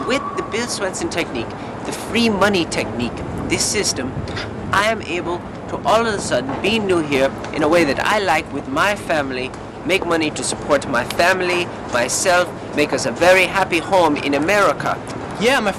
With the Bill Swenson technique, the free money technique, this system, I am able to all of a sudden be new here in a way that I like with my family, make money to support my family, myself, make us a very happy home in America. Yeah, my